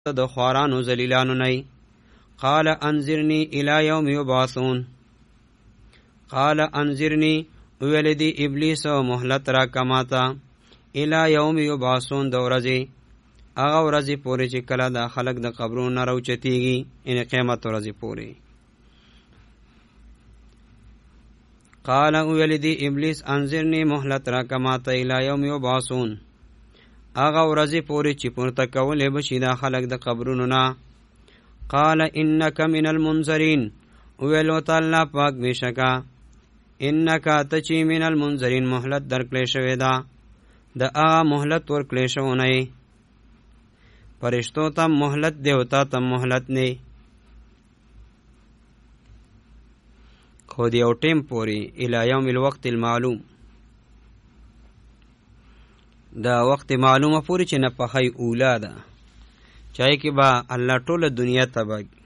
د خوارانو ذلیلانو نه. قال انذرنی الی یوم یبعثون. قال انذرنی ویل دی ابلیس مهلت را کماتا الی یوم یبعثون د ورځې هغه ورځې پورې چې کله دا خلق د قبرونو نه راوچتېږي، یعنې قیامت ورځې پورې. قال ویل دی ابلیس انذرنی مهلت را کماتا الی یوم یبعثون هغه ورځې پورې چې پورته کولی بشي دا خلق د قبرونو نه. قال انک من المنذرین ویل ورته الله پاک بېشکه انک ته چې من المنذرین مهلت درکړې شوې ده، د هغه مهلت ورکړې شوی. فرشتو ته مهلت دی او تا ته مهلت نه، خو د یو ټیم پورې الی یوم الوقت المعلوم، دا وخت معلومه پورې چې نفخه اوله ده، چای کې به الله ټوله دنیا تباہ کړي.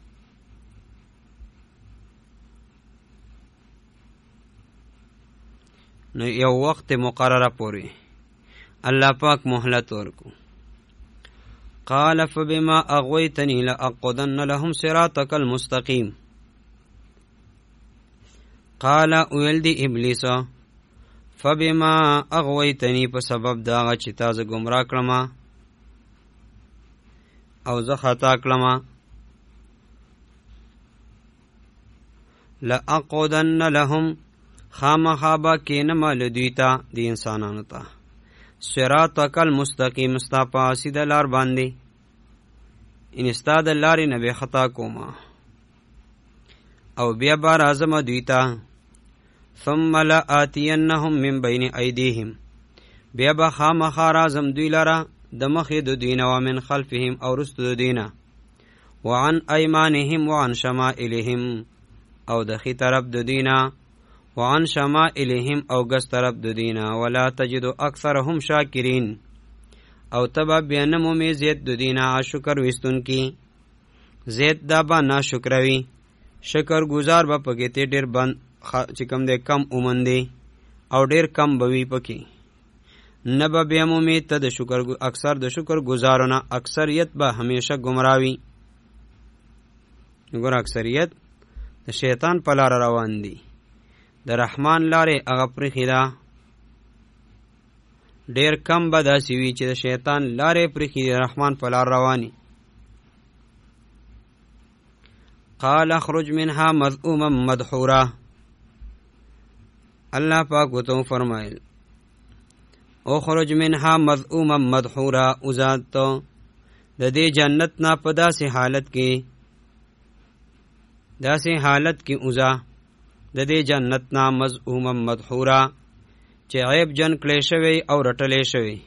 نو یو وخت مقرره پورې الله پاک مهلت ورکو. قال فبما اغويتني لاقعدن لهم صراطك المستقيم. قال ویل دی ابلیس فبما اغويتني په سبب دا چې تاسو گمراه کړم او زه خطا کړم، لاقعدن لهم خامخا به کینم لدوی ته د انسانانو ته صراطک المستقیم ستا په سیده لار باندې، ان ستا د لارې نه به خطا کومه او بیا به راځم دوی ته. ثم لآتینهم من بین ایدیهم بیا به خامخا راځم دوی لره د مخې د دوی نه ومن خلفهم او رستو د دوی نه وعن ایمانهم وعن شمائلهم او د ښي طرف د دوی نه وعن شمائلهم او ګس طرف د دوی نه ولا تجد اکثرهم شاکرین او تبه بیا نه مومې زیات د دوی نه شکر ویستونکي. زیات دا به ناشکروي، شکر گزار به پکې ته ډېر بند چې کم دی کم اومندې او ډېر کم به وي پکې، نه به بیا مومې ته د شکر اکثر د شکر گزارونه اکثریت به همیشه گمراوي. ګوره اکثریت د شیطان په لاره روان دي، د رحمان لارې هغه پرېښې ده. ډېر کم به داسې وي چې د شیطان لارې پرېښې د رحمان په لار رواني. قال اخرج منها مذءوما مدحورا. الله پاک وته فرمایل اخرج منها مذءوما مدحورا، اوزاد تو د دې جنت نه په داسې حالت کې اوزا د دې جنت نه مذءوما مدحورا چې عیب جن کړی شوی او رټلی شوی،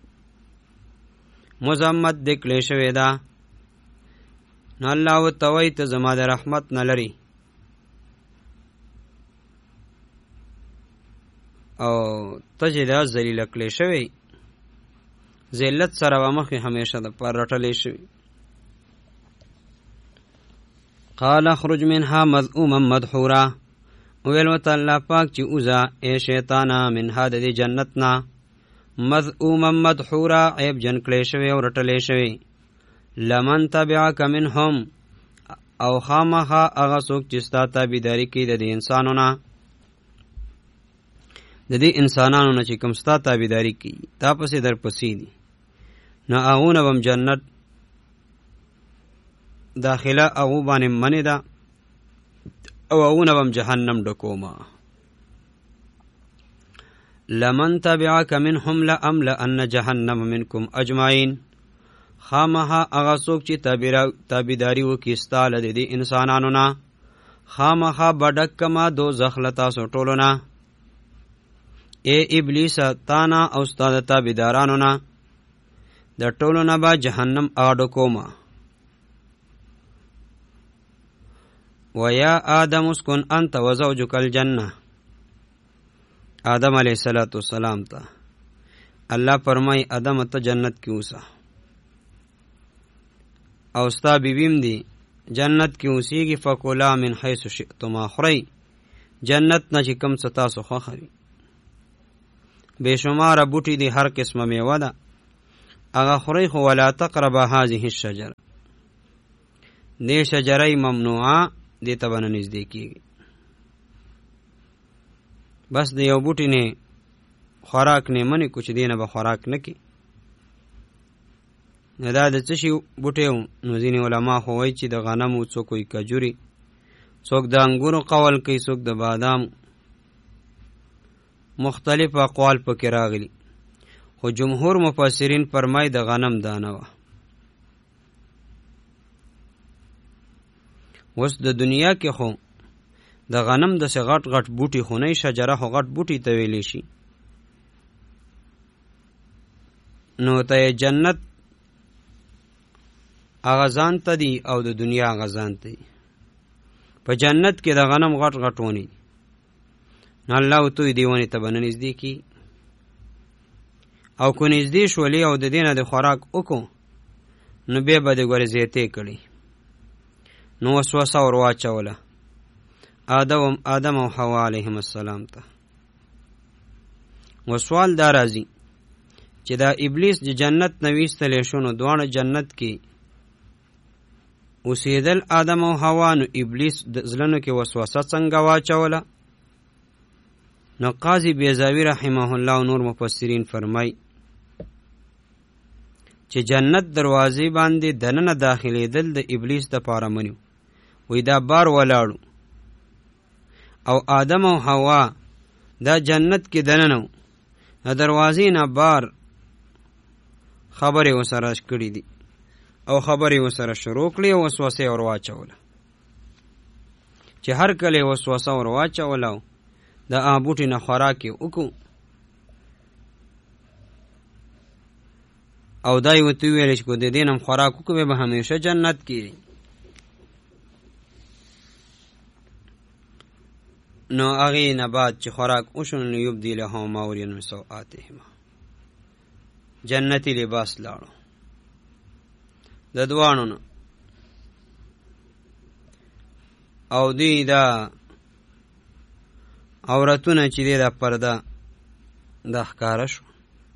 مذمت دې کړی شوی ده. نو الله ورته وایي ته زما د رحمت نه لرې او ته چې دا ذلیله کړی شوی ذلت سره به مخکې همیشه د پر رټلی شوی. قال اخرج منها مذءوما مدحورا ویل ورته الله پاک چې اوزه ای شیطانه منها د دې جنت نه مذءوما مدحورا عیب جن کړی شوی او رټلی شوی. لمن تبعک منهم او خامخا هغه څوک چې ستا تابعداري کوي د دې انسانو نه، د دې انسانانو نه چې کوم ستا تابعداري کوي تا پسې در پسې دي، نو هغونه به هم جنت داخله هغو باندې منې ده او هغونه به هم جهنم ډکومه. لمن تبعک منهم لأملأن جهنم منکم اجمعین. خامخا هغه څوک چې تابعداري وکړي ستا له دې انسانانو نه خامخا به ډک کما دوزخ له تاسو ټولو نه. ای ابلیس تا نه او ستا د تابعدارانو نه د ټولو نه به جهنم ډکومه. ویا آدم اسکن انت وزوجک الجنه. آدم علیه السلام ته الله فرمای آدم ته جنت کې اوسه او ستا بیبیم دی جنت کې اوسیږي. فکولا من حیث شئتما، خورئ جنت نه چې کوم څه تاسو خوښوي. بے شماره بوټي دي، هر قسمه میوه ده اغا خوري خو ولا تقرب هذه الشجره دې شجره ممنوعه دې ته باندې نږدې کیږي. بس د یو بوټي نه خوراک نه منی کوچ دینه به خوراک نکي. نه دا د څه شي بوټي نو ځینې علما خو وایي چې د غنمو څوک وي کجوري، څوک د انګورو قول کوي، څوک د بادام، مختلف اقوال پکې راغلي، خو جمهور مفسرین فرمای د غنم دانه وه. اوس د دنیا کې خو د غنم داسې غټ غټ بوټي خو نه، شجره خو غټ بوټي ته ویلی شي. نو ته جنت هغه ځان ته دي او د دنیا هغه ځان ته دي. په جنت کې د غنم غټ غټ ونې دي، نو الله توی دې ونې ته به نه نږدې کي، او که نږدې شولې او د دې نه د خوراک وکړو نو بیا به دې ګورې زیاتې کړي. نو وسوسه ور واچوله آدم او حوا علیهم السلام ته. و سوال دا راځي چې دا ابلیس د جنت نه ویستلی شو، نو دواړه جنت کې اوسېدل آدم او حوا، نو ابلیس د زړونو کې وسوسه څنګه واچوله؟ نو قاضي بیضاوی رحمه الله او نور مفسرین فرمای چې جنت دروازې باندې دننه داخلېدل د ابلیس د پاره منیو، وی دا بار ولاړو او آدم او حوا دا جنت کې دننه د دروازې نه بار خبرې وسره کړې دي او خبرې وسره شروع کړې او وسوسه ور واچوله. چې هر کله وسوسه ور واچوله د بوټي نه خوراک یې وکړو او دا یې ورته وویل چې د دې نه خوراک وکړو به همیشه جنت کې. نو هغې نه بعد چې خوراک وشو نو یبدي لهما ما ورین من سوآتهما، جنتی لباس لاړو د دواړو نه، او دوی دا عورتونه چې دی دا پرده دا ښکاره شو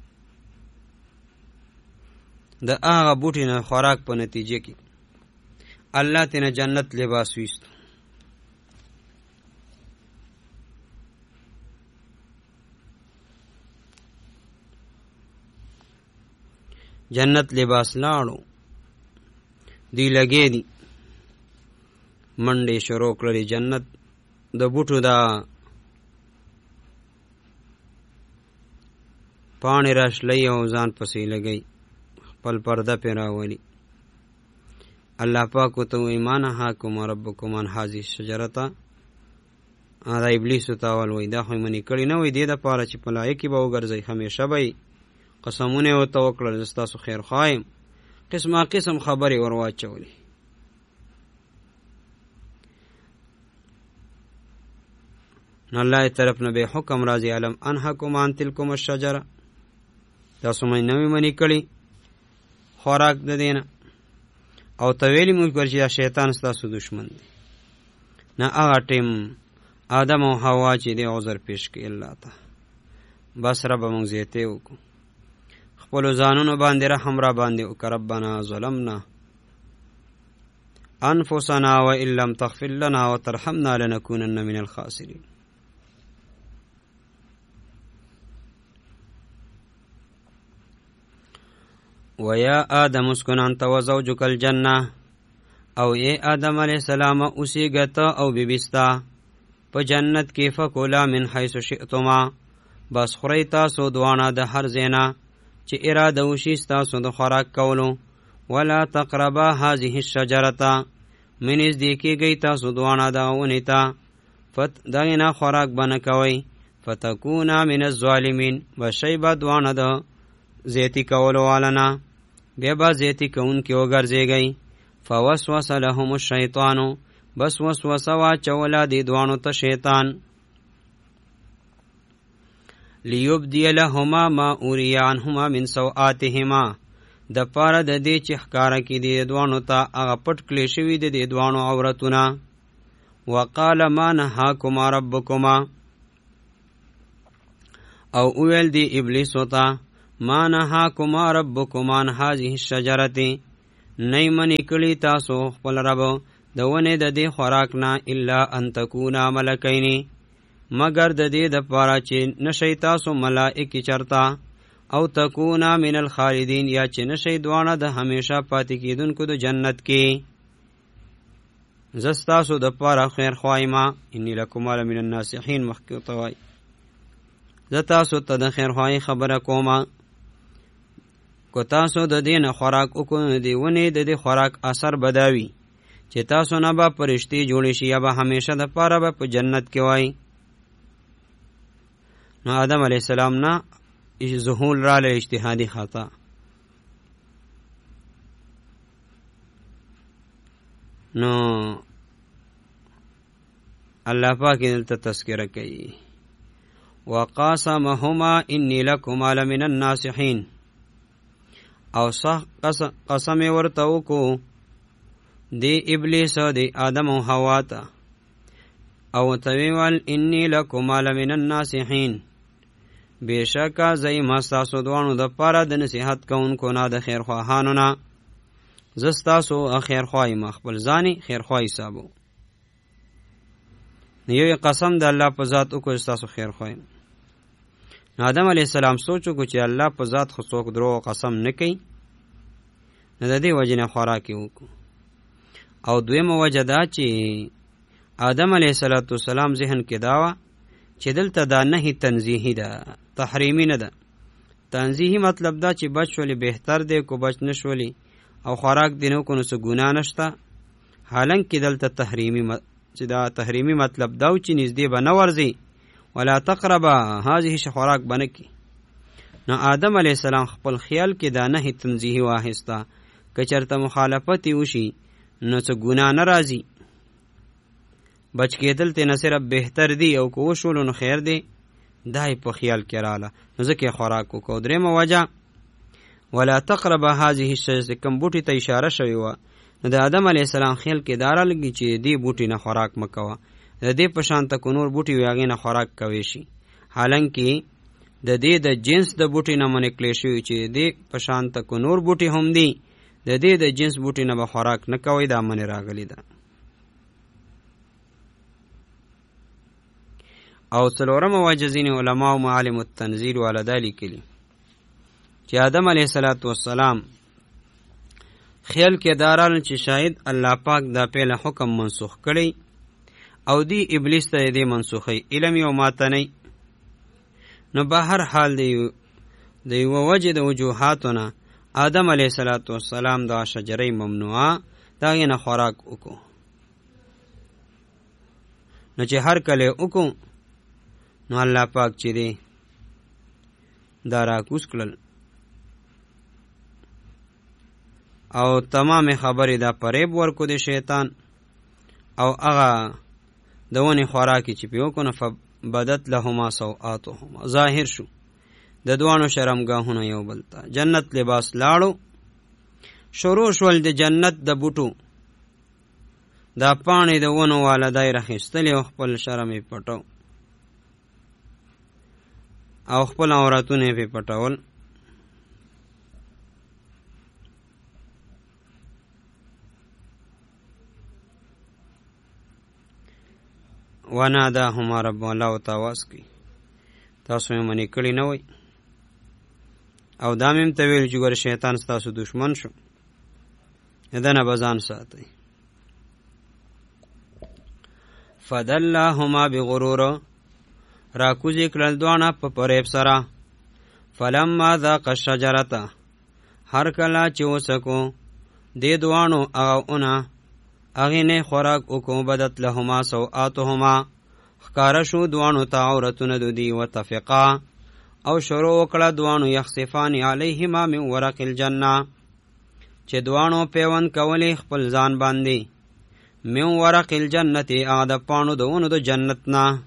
د هغه بوټي نه خوراک په نتیجه کې الله تینا جنت لباس ویستو. جنت لباس لاړو، دی لګې دي منډې شروع کړلې، جنت د بوټو دا پاڼې راشلې او ځان پسې لګی، خپل پرده پې راولي. الله پاک ورته وایي ما نهاکم ربکم عن هذه الشجرة، دا ابلیس ته وایي دا خو یې منې کړې نه وای، دې دپاره چې په لایق کې به وګرځئ، همیشه به قسمونه یې ورته وکړل زه ستاسو خیرخواه یم، قسمه قسم خبرې ور واچولې. نو الله طرف نه به حکم راځي علم انهاکم عن تلکم الشجره، تاسو مې نوې منې کړې خوراک د دې نه، او ته ویلې مونږ چې دا شیطان ستاسو دشمن دی. نه هغه ټیم آدم او حوا چې دی عذر پیش کړي الله ته، بس ربه مونږ زیاتې وکړو، خپلو ځانونو باندې رحم را باندې وکړه. ربنا ظلمنا انفسنا وان لم تغفر لنا وترحمنا لنكونن من الخاسرين. ویا آدم اسکن انت وزوجک الجنه، او ای آدم علیہ السلام اوسیږه او بیبستا په جنت کې، فکولا من حیث شئتما، بس خورئ تاسو دواړه د هر ځای نه چې اراده وشي ستاسو د خوراک کولو. ولا تقربا هذه الشجرة، من نږدې کېږئ تاسو دواړه دغه ونې ته، دغې نه خوراک به نه کوئ، فتکونا من الظالمین، بشئ به دواړه د زیاتي کولو والا نه، بیا به زیاتي کوونکي وګرځېږئ. فوسوس لهم الشیطان، بس وسوسه واچوله دې دواړو ته شیطان، لیبدی لهما ما اوری عنهما من سوآتهما، د پاره د دې چې ښکاره کړي دې دواړو ته هغه پټ کړي شوي د دې دواړو عورتونه. وقال ما نهاکما ربکما، او ویل دی ابلیس ته ما نهاکما ربکما عن هذه الشجرة نی منی کړي تاسو خپل رب د ونې د دې خوراک نه الا ان تکونا ملکین مگر د دې د پاره چې نشئ تاسو ملائکې چرتا او تکونا من الخالدین یا چې نشئ دوانه د همیشه پاتې کیدونکو د جنت کې زستاسو د پاره خیر خوایما انی لکم من الناصحین مخکې توای زتاسو ته د خیر خوای خبره کومه کو تاسو د دین خوراک وکړو دی ونی د دې خوراک اثر بداوی چې تاسو نه به پرشتي جوړی شي یا به همیشه د پاره به په جنت کې وای نو آدم علیہ السلام نه ظهول را له اجتهادي خطا نو الله پاک دلته تذکرہ کوي وقاسمهما انی لکما لمن الناصحین او صح قسم ورته وکړو دی ابلیس دی آدم او حوا ته او تویل انی لکما لمن الناصحین بیشکا زئی مستاسو دوانو د پاره د نصیحت کوونکو نه د خیر خواهانو نه زستاسو خیر خوای مخبل ځانی خیر خوای حسابو یو قسم د الله په ذات او کو استاسو خیر خوای آدم علیہ السلام سوچو کو چې الله په ذات خو څوک درو قسم نه کوي نه د دې وجنه خوراکي وکړو او دویمه وجه دا چې آدم علیہ السلام ذهن کې داوا چې دلته دا نه تنزیهی ده تحریمی نه ده تنزیهی مطلب دا چې بچولی بهتر دی کو بچ نشولی او خوراک دینو کو نو څه ګناه نشته حالانکه دلته تحریمی چې دا تحریمی مطلب دا چې نږدې به نه ورځي ولا تقربا هذه خوراک بنکی نو آدم علیہ السلام خپل خیال کې دا نه تنزیهی واهستا کچرته مخالفت وشي نو څه ګناه نه راځي بچ کېدل ته نه صرف بهتر دی او کو شول نو خیر دی دای په خیال کې رااله نو ځکه خوراک کو درې موجه ولا تقرب هذه الشجره کم بوټي ته اشاره شوی و نو د آدم علی السلام خیال کې دارا لګی چې دی بوټي نه خوراک مکوه د دې په شان ته کو نور بوټي ویاغې نه خوراک کوي شي حالانکه د دې د جنس د بوټي نه منکلی شوی چې دی په شان ته کو نور بوټي هم دی د دې د جنس بوټي نه به خوراک نه کوي دا من راغلی ده او څلورم واجزین علماء او معالم التنزیل ولدا لیکلی چې آدم علیه السلام خیال کې دارال چې شاید الله پاک دا پیله حکم منسوخ کړي او دی ابلیس ته دې منسوخي علم یو ماتنی نو به هر حال دی یو وجه د وجوهاتونه آدم علیه السلام دا شجره ممنوعه دا نه خوراک وکړو نو چې هر کله وکړو نو الله پاک چې دی دا را کوس کړل او تمام خبرې دا پریب ورکو دی شیطان او هغه د ونې خوراکي چې پیو کو نه فبدت لهما سوآتهما ظاهر شو د دوانو شرمګاهونه یو بلتا جنت لباس لاړو شروع شول د جنت د بوټو دا پانی د ونو والدای رخصتلی او خپل شرمې پټو او خپل عورتونه په پټول وناداهما رب الله تواس کی تاسو یې منی کړی نه وای او دا مم ته ویل چې ګور شیطان تاسو دشمن شو دنه بزان ساتي فدلهما بغرور را کوزی کړل دوانه په پریب سره فلما ذاق الشجرة هر کله چې وسکو دې دوانو اغه اغه نه خوراک وکړو بدت لهما سوآتهما خکار شو دوانو ته عورتونه دوی وتفقا او شروع وکړه دوانو یخصفان علیهما من ورق الجنه چې دوانو پیون کولی خپل ځان باندې من ورق الجنه اغه پانو دونو د جنت نه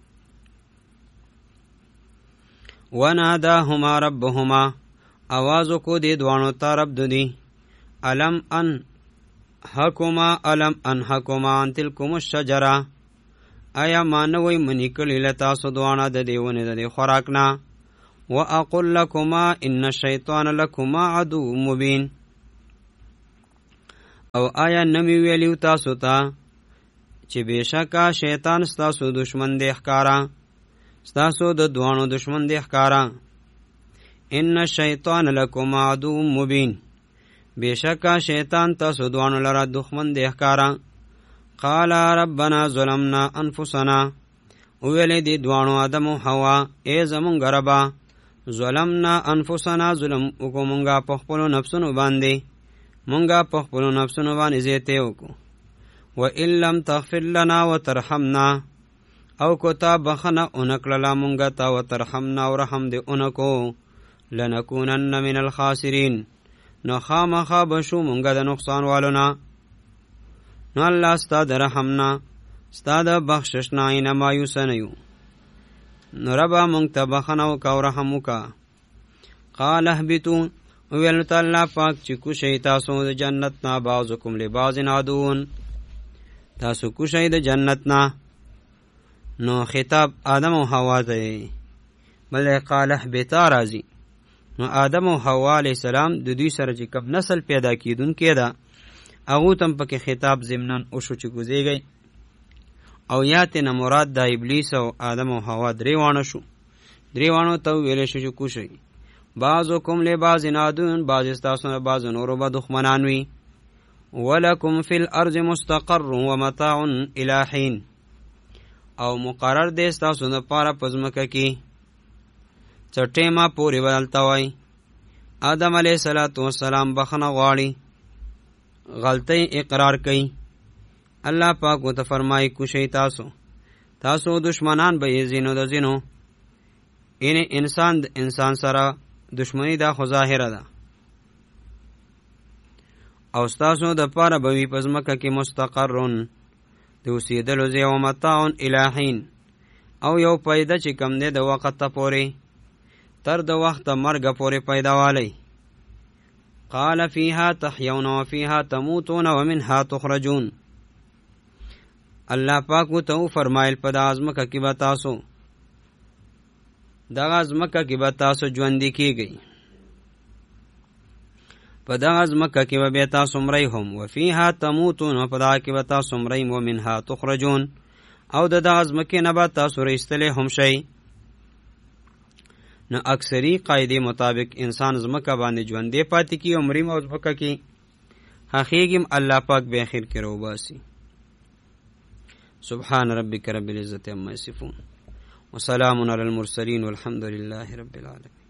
وناداهما ربهما आवाज کو دې دوانو ته رب دوی الم ان حکما علم انحکما ان تلکم الشجره آیا مانوی منی کلی لتا سو دوانه د دیونه د خوراک نه واقل لكما ان الشیطان لكما عدو مبین. او آیا نمی ویلیو تاسو ته چې بېشکه شیطان ستاسو دشمن دی ښکارا، ستاسو د دوانو دشمن دی ښکارا. ان الشیطان لكما عدو مبین، بېشکه شیطان تاسو دوانو لره دښمن دی ښکارا. قال ربنا ظلمنا انفسنا، ویلې دي دوانو آدم او حوا ای زمونږ ربا، ظلمنا انفسنا ظلم وکړو مونږه په خپلو نفسونو باندې، مونږه په خپلو نفسونو باندې زیاتی وکړو. وان لم تغفر لنا وترحمنا، او کو تا بخنه اونکړله مونږه ته وترحمنا او رحم دې اونکو، لنکونن من الخاسرین، نو خامخا بشو مونږه د نقصان والونا. نو الله ستا د رحمنا ستا د بخشش نه اینا مایوس نه یو، نو ربا مونږ ته بخنه وکړه او رحم وکړه. قال اهبطوا، ویل ته الله پاک چې کوشئ تاسو د جنت نه، بعضکم لبعض عدو، تاسو کوشئ د جنت نه. نو خطاب آدم او حوا ته بل قال اهبطا راځي. نو آدم او حوا علیه السلام د دوی سره چې کوم نسل پیدا کیدونکې ده هغو ته هم پکې خطاب ضمناً وشو چې کوزیږئ. او یا تېنه مراد د ابلیس او آدم او حوا درې واڼه شو، درې واڼو ته وویلی شو چې کوشئ. بعضکم لبعض عدو، بعض ستاسو نه بعض نورو به دښمنان وي. ولکم فی الارض مستقر ومتاع الی حین، او مقرر دی ستاسو دپاره په ځمکه کې څه ټیمه پورې به دلته وای. آدم علیه السلام بخنه غواړي، غلطۍ اقرار کوي. الله پاک ورته فرمایي کوشئ تاسو دشمنان به یې ځینو د ځینو، یعنې انسان د انسان سره دشمنی دا خو ظاهره ده. او ستاسو دپاره به وي په ځمکه کې مستقرون، د اوسېدلو ځای، او متاع الی حین، او یو پیدا چې کم دی د وخته پورې، تر د وخته مرګه پورې پیداوالی. قال فیها تحیون وفیها تموتون ومنها تخرجون، الله پاک ورته وفرمایل په دغه ځمکه کې به تاسو دغه ځمکه کې به تاسو ژوندي کیږئ، په دغه ځمکه کې به بیا تاسو مرئ هم. وفیها تموتون، په دغه کې به تاسو مرئ. ومنها تخرجون، او د دغه ځمکې نه به تاسو رایستلی هم شئ. نو اکثري قاعدې مطابق انسان ځمکه باندې ژوندی پاتې کي او مریم او ځمکه کې هخیږي، الله پاک به اخر کې راوباسي. سبحان ربک رب العزة عما یصفون وسلام علی المرسلین والحمد لله رب العالمین.